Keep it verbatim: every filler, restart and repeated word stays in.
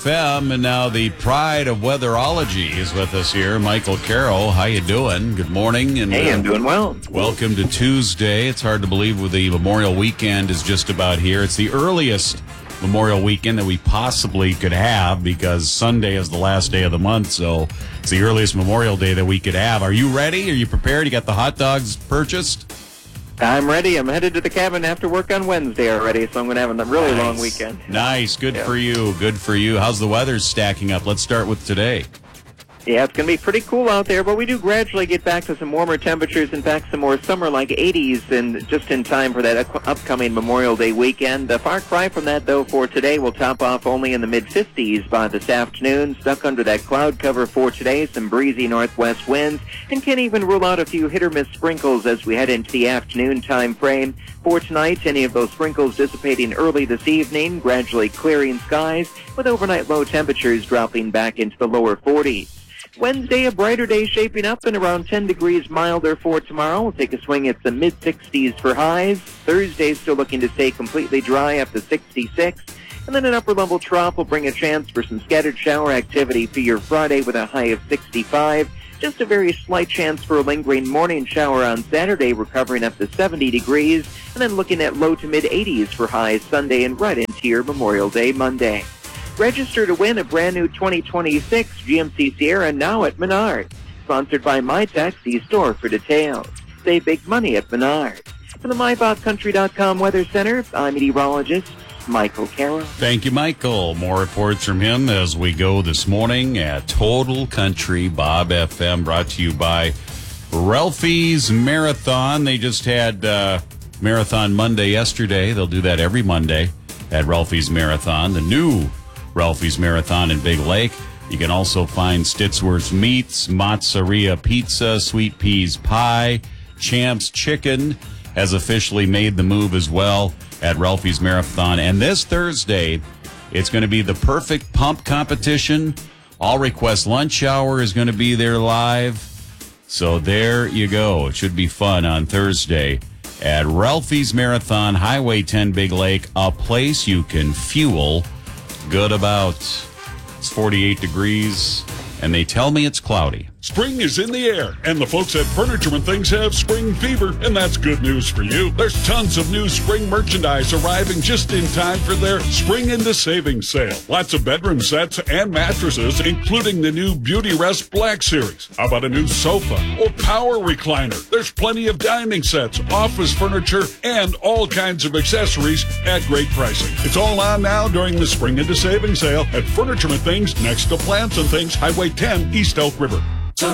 F M, and now the pride of weatherology is with us here, Michael Carroll. How you doing? Good morning. And hey, I'm doing well. Welcome to Tuesday. It's hard to believe the Memorial Weekend is just about here. It's the earliest Memorial Weekend that we possibly could have because Sunday is the last day of the month, so it's the earliest Memorial Day that we could have. Are you ready? Are you prepared? You got the hot dogs purchased? I'm ready. I'm headed to the cabin after work on Wednesday already, so I'm going to have a really nice. long weekend. Nice. Good yeah. for you. Good for you. How's the weather stacking up? Let's start with today. Yeah, it's going to be pretty cool out there, but we do gradually get back to some warmer temperatures. In fact, some more summer-like eighties, and just in time for that upcoming Memorial Day weekend. The far cry from that, though, for today will top off only in the mid-fifties by this afternoon. Stuck under that cloud cover for today, some breezy northwest winds, and can even rule out a few hit-or-miss sprinkles as we head into the afternoon time frame. For tonight, any of those sprinkles dissipating early this evening, gradually clearing skies, with overnight low temperatures dropping back into the lower forties. Wednesday, a brighter day shaping up and around ten degrees milder for tomorrow. We'll take a swing at the mid-sixties for highs. Thursday, still looking to stay completely dry up to sixty-six. And then an upper-level trough will bring a chance for some scattered shower activity for your Friday with a high of sixty-five. Just a very slight chance for a lingering morning shower on Saturday, recovering up to seventy degrees. And then looking at low to mid-eighties for highs Sunday and right into your Memorial Day Monday. Register to win a brand new twenty twenty-six G M C Sierra now at Menards. Sponsored by MyTax, see store for details. Save big money at Menards. From the my bob country dot com Weather Center, I'm meteorologist Michael Carroll. Thank you, Michael. More reports from him as we go this morning at Total Country Bob F M, brought to you by Ralphie's Marathon. They just had uh, Marathon Monday yesterday. They'll do that every Monday at Ralphie's Marathon. The new Ralphie's Marathon in Big Lake. You can also find Stitzworth's Meats, Mozzarella Pizza, Sweet Peas Pie. Champs Chicken has officially made the move as well at Ralphie's Marathon. And this Thursday, it's going to be the perfect pump competition. All Request Lunch Hour is going to be there live. So there you go. It should be fun on Thursday at Ralphie's Marathon, Highway ten Big Lake, a place you can fuel good about. It's forty-eight degrees, and they tell me it's cloudy. Spring is in the air, and the folks at Furniture and Things have spring fever, and that's good news for you. There's tons of new spring merchandise arriving just in time for their Spring into Savings sale. Lots of bedroom sets and mattresses, including the new Beauty Rest Black Series. How about a new sofa or power recliner? There's plenty of dining sets, office furniture, and all kinds of accessories at great pricing. It's all on now during the Spring into Savings sale at Furniture and Things next to Plants and Things, Highway ten, East Elk River.